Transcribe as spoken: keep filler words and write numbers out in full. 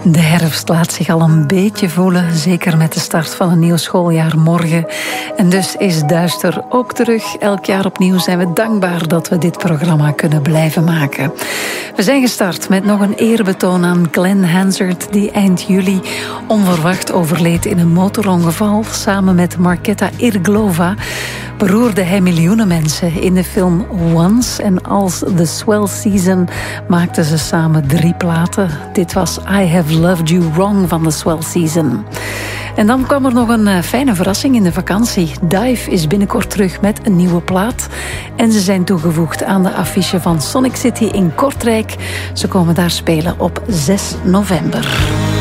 De herfst laat zich al een beetje voelen, zeker met de start van een nieuw schooljaar morgen. En dus is Duister ook terug. Elk jaar opnieuw zijn we dankbaar dat we dit programma kunnen blijven maken. We zijn gestart met nog een eerbetoon aan Glenn Hansard, die eind juli onverwacht overleed in een motorongeval. Samen met Marketa Irglova beroerde hij miljoenen mensen in de film Once. En als The Swell Season maakten ze samen drie platen. Dit was I Have Loved You Wrong van The Swell Season. En dan kwam er nog een uh, fijne verrassing in de vakantie. Dive is binnenkort terug met een nieuwe plaat. En ze zijn toegevoegd aan de affiche van Sonic City in Kortrijk. Ze komen daar spelen op zes november.